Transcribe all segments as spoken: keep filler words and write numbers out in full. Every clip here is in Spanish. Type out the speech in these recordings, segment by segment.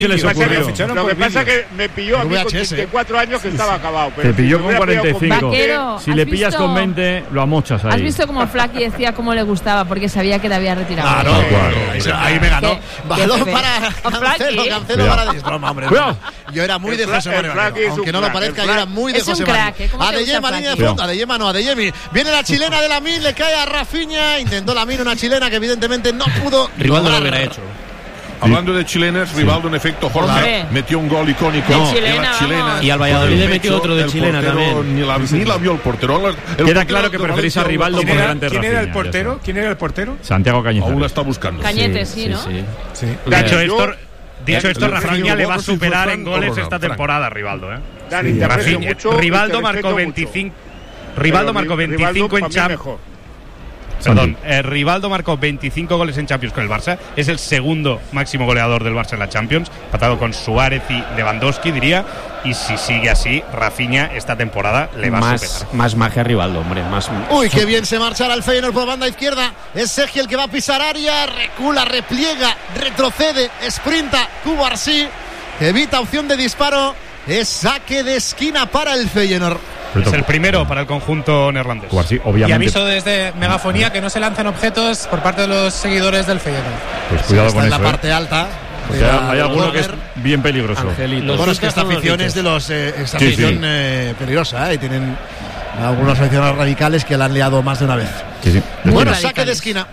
¿Qué les ocurrió? Lo que pasa es que me pilló a mí con treinta y cuatro años que estaba acabado. Pero te pilló si con cuarenta y cinco. Vaquero, si le pillas visto, con veinte, lo amochas ahí. ¿Has visto cómo Flaky decía cómo le gustaba? Porque sabía que te había retirado. Claro, sí, claro. claro. Ahí me ganó. Balón qué para Cancelo, Cancelo para... Es broma, hombre. Cuidado. Yo era muy El de Fla- José el María Flaky Valero. es un Aunque no lo crack, parezca, el yo era Flaky. muy de Es un José crack, María. ¿eh? ¿Cómo te gusta Adeyemi, línea de Flaky? fondo. Adeyemi no, Adeyemi. Viene la chilena de Lamine, le cae a Rafinha. Intentó Lamine una chilena que evidentemente no pudo. Rivaldo lo lograr. hubiera hecho. Hablando de chilenas, Rivaldo en efecto, Jorge, Hombre. metió un gol icónico. De No, chilena, la chilena. vamos. Y al Valladolid le Por el metió pecho, otro de el chilena portero también. Ni la, ni la vio el portero. El Queda portero claro que de preferís a Valencia, Rivaldo ¿quién por era? delante de ¿Quién Rafinha. era el ya portero? está. ¿Quién era el portero? Santiago Cañizares. Aún la está buscando. Cañete, sí, ¿no? sí. Sí. Dicho Dani, esto, yo- dicho Eh, esto le Rafinha ofreció le va a votos y fue superar Fran en goles o Ronald, esta Fran. temporada, Rivaldo, ¿eh? Dani, te aprecio Rafinha- mucho y Rivaldo te marcó respeto veinticinco. mucho. Rivaldo Pero marcó Rivaldo veinticinco para en mí Champions. mejor. Perdón, eh, Rivaldo marcó veinticinco goles en Champions con el Barça. Es el segundo máximo goleador del Barça en la Champions, empatado con Suárez y Lewandowski, diría. Y si sigue así, Rafinha esta temporada le va a Más, superar. más magia Rivaldo, hombre. Más... Uy, qué bien se marchará el Feyenoord por banda izquierda. Es Sergio el que va a pisar área. Recula, repliega, retrocede, sprinta. Cubarsí evita opción de disparo. Es saque de esquina para el Feyenoord. Es el primero para el conjunto neerlandés. Cubarsí, Y obviamente. aviso desde Megafonía que no se lanzan objetos por parte de los seguidores del Feyenoord. Pues cuidado Está con en la eso. ¿eh? parte alta. Porque de hay, la- hay alguno que es corner. bien peligroso. Angelito. Bueno, es que esta Los afición gritos es de los. Eh, esta Sí, afición sí. eh, peligrosa, ¿eh? Y tienen algunos aficionados radicales que la han liado más de una vez. Sí, sí. Muy Bueno, radicales. saque de esquina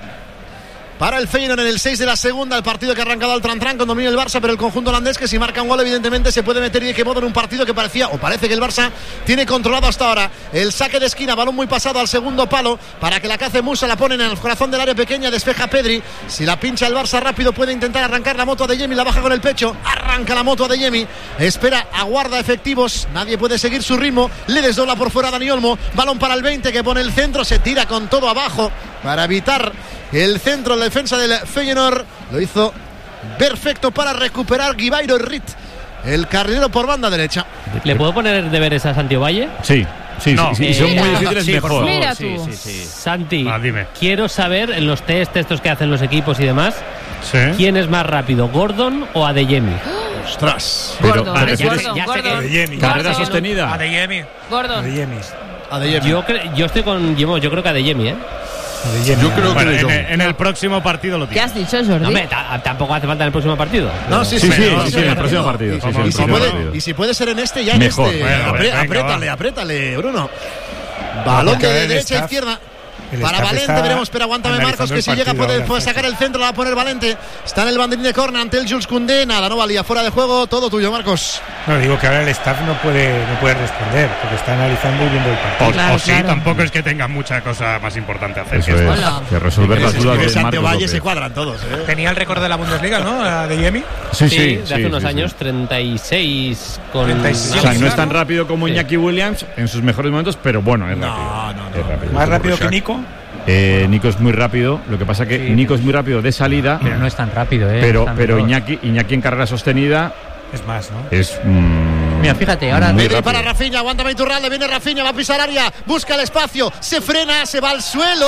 para el Feyenoord en el seis de la segunda, el partido que ha arrancado al Tran-Tran con dominio del Barça, pero el conjunto holandés que si marca un gol evidentemente se puede meter y de qué modo en un partido que parecía, o parece que el Barça tiene controlado hasta ahora. El saque de esquina, balón muy pasado al segundo palo para que la cace Musa, la ponen en el corazón del área pequeña, despeja Pedri. Si la pincha el Barça rápido puede intentar arrancar la moto a Adeyemi, la baja con el pecho, arranca la moto a Adeyemi, espera, aguarda efectivos, nadie puede seguir su ritmo, le desdobla por fuera a Dani Olmo, balón para el veinte que pone el centro, se tira con todo abajo para evitar el centro en la defensa del Feyenoord. Lo hizo perfecto para recuperar Guibairo Rit, el carrilero por banda derecha. ¿Le puedo poner deberes a Santi Valle? Sí, sí, No. sí, sí, son muy Mira. difíciles, Sí, por mejor. favor. Mira Sí, tú. sí, sí. Santi, Ah, dime. quiero saber en los test estos que hacen los equipos y demás, Sí. ¿quién es más rápido, Gordon o Adeyemi? Ostras. Pero, Gordon, ¿te es refieres- Gordon, ya sé que- Gordon. Adeyemi. ¿Carrera Gordon. sostenida? Adeyemi. Gordon. Adeyemi. Adeyemi. Yo, cre- yo estoy con yo, yo creo que Adeyemi, ¿eh? Adeyemi. Yo creo que Bueno, de en, Jong. en el próximo partido lo ¿Qué tiene. has dicho, Jordi? No, hombre, ta- tampoco hace falta en el próximo partido. No, sí, Sí, sí, sí, sí, sí, sí, sí, en el sí, próximo sí. partido. Sí, sí, en Y el si, próximo puede, partido. y si puede ser en este, ya en Mejor. este. Bueno, Apre- venga, apriétale, va. apriétale, Bruno. Balón porque de ahora el derecha a staff- izquierda. el Para staff Valente, está veremos, pero aguántame analizando Marcos, que el si llega partido puede, ahora, puede Franco. sacar el centro, la va a poner Valente. Está en el banderín de córner ante el Jules Koundé. Nada, no valía, fuera de juego, todo tuyo, Marcos. No, digo que ahora el staff no puede, no puede responder porque está analizando y viendo el partido. O, Claro, o sí, claro. tampoco es que tenga mucha cosa más importante a hacer. Eso que esto. es, Hola. que resolver las Es dudas que de Santiago Marcos Valle López. se cuadran todos, ¿eh? Tenía el récord de la Bundesliga, ¿no? Adeyemi. Sí, Sí, sí, de hace sí, unos sí, años, sí. treinta y seis con... treinta y O seis. sea, no es Claro. tan rápido como Sí. Iñaki Williams en sus mejores momentos, pero bueno, es No, rápido. no, no. Es rápido. Más rápido que Shaq. Nico. Eh, Nico es muy rápido, lo que pasa que Sí. Nico es muy rápido de salida, Pero no es tan rápido, ¿eh? pero, Está pero mejor. Iñaki, Iñaki en carrera sostenida Es más, ¿no? es... mm, Mira, fíjate, ahora- muy Pedri rápido. para Rafinha, aguántame Iturralde, viene Rafinha, va a pisar área, busca el espacio, se frena, se va al suelo.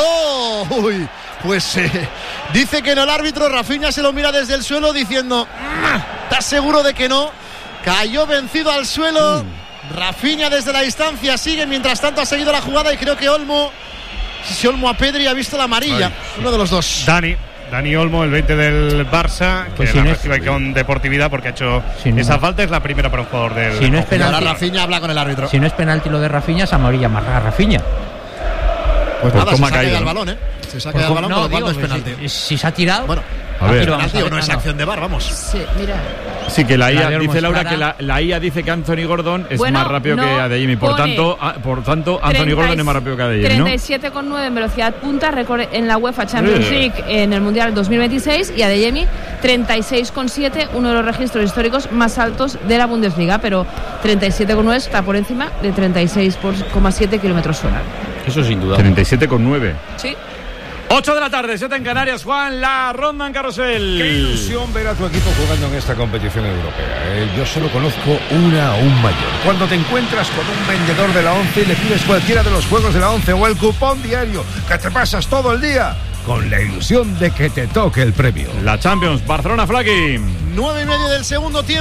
Uy, pues eh, dice que no el árbitro, Rafinha se lo mira desde el suelo diciendo, "Mm, ¿estás seguro de que no?". Cayó vencido al suelo. Rafinha desde la distancia sigue, mientras tanto ha seguido la jugada y creo que Olmo, si Olmo a Pedri ha visto la amarilla, uno de los dos. Dani, Dani Olmo, el veinte del Barça, que Pues si la no es- recibe con deportividad porque ha hecho Si no- esa falta, es la primera para un jugador del. Si no es Y ahora penalti, Rafinha habla con el árbitro. si no es penalti lo de Rafinha, es amarilla más a Rafinha. Pues Pues nada, se cómo ha saca caído, el ¿no? balón, ¿eh? Se saca el balón, por lo cual no es pues, penalti. si, si se ha tirado. Bueno, A ver. Pero vamos penalti a o ver, no es no. acción de V A R, vamos. Sí, mira. Sí, que la La I A, de Olmo dice es Laura clara. que la, la I A dice que Anthony Gordon es Bueno, más rápido no, que Adeyemi, por pone tanto, ah, por tanto Anthony Gordon es más rápido que Adeyemi, ¿no? treinta y siete coma nueve en velocidad punta, récord en la UEFA Champions Eh. League en el Mundial dos mil veintiséis, y Adeyemi treinta y seis coma siete, uno de los registros históricos más altos de la Bundesliga, pero treinta y siete coma nueve está por encima de treinta y seis coma siete kilómetros hora. Eso sin duda. treinta y siete coma nueve. Sí. ocho de la tarde, siete en Canarias, Juan, la ronda en carrusel. Qué ilusión ver a tu equipo jugando en esta competición europea. Eh, yo solo conozco una aún mayor. Cuando te encuentras con un vendedor de la ONCE y le pides cualquiera de los juegos de la ONCE o el cupón diario, que te pasas todo el día con la ilusión de que te toque el premio. La Champions, Barcelona, Flaki. Nueve y medio del segundo tiempo.